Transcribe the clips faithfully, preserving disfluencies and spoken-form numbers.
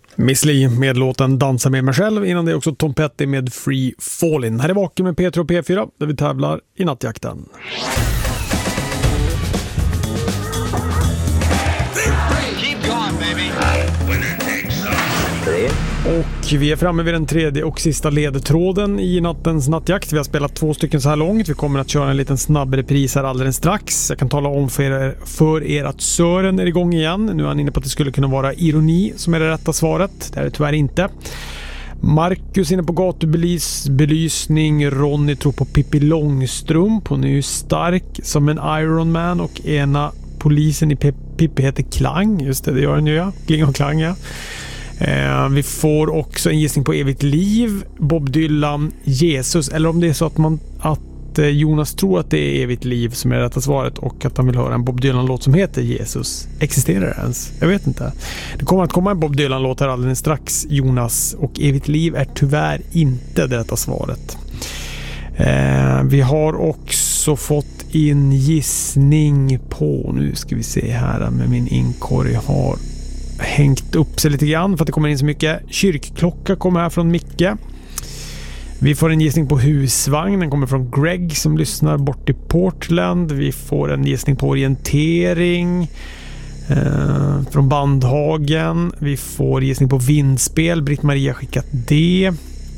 Miss Li med låten Dansa med mig själv. Innan det är också Tom Petty med Free Fallin'. Här är Vaken med P tre och P fyra där vi tävlar i nattjakten. Och vi är framme vid den tredje och sista ledtråden i nattens nattjakt. Vi har spelat två stycken så här långt. Vi kommer att köra en liten snabb repris här alldeles strax. Jag kan tala om för er, för er att Sören är igång igen. Nu är han inne på att det skulle kunna vara ironi som är det rätta svaret. Det är det tyvärr inte. Marcus inne på gatubelysning. Ronny tror på Pippi Långstrump. Hon är ju stark som en Iron Man. Och ena polisen i Pippi heter Klang. Just det, det gör den ju, ja. Kling och Klang, ja. Eh, vi får också en gissning på evigt liv. Bob Dylan, Jesus. Eller om det är så att, man, att eh, Jonas tror att det är evigt liv som är det rätta svaret och att han vill höra en Bob Dylan-låt som heter Jesus. Existerar det ens? Jag vet inte. Det kommer att komma en Bob Dylan-låt här alldeles strax, Jonas. Och evigt liv är tyvärr inte det rätta svaret. Eh, vi har också fått in gissning på, nu ska vi se här med min inkorg har hängt upp sig lite grann för att det kommer in så mycket. Kyrkklocka kommer här från Micke. Vi får en gissning på husvagn. Den kommer från Greg som lyssnar bort i Portland. Vi får en gissning på orientering eh, från Bandhagen. Vi får gissning på vindspel. Britt-Maria skickat det.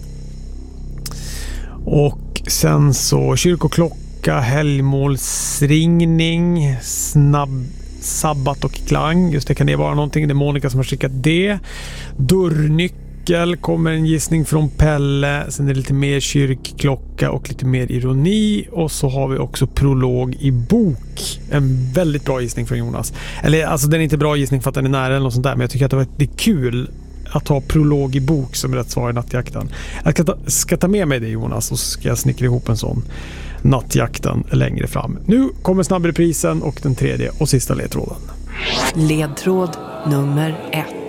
Och sen så kyrkoklocka, helgmålsringning, snabb sabbat och klang. Just det, kan det vara någonting. Det är Monica som har skickat det. Dörrnyckel kommer en gissning från Pelle. Sen är det lite mer kyrkklocka och lite mer ironi. Och så har vi också prolog i bok. En väldigt bra gissning från Jonas. Eller alltså den är inte bra gissning för att den är nära eller något sånt där. Men jag tycker att det var det är kul att ha prolog i bok som rätt svar i nattjakten. Jag ska ta, ska ta med mig det, Jonas, och så ska jag snickra ihop en sån nattjakten längre fram. Nu kommer snabbreprisen och den tredje och sista ledtråden. Ledtråd nummer ett.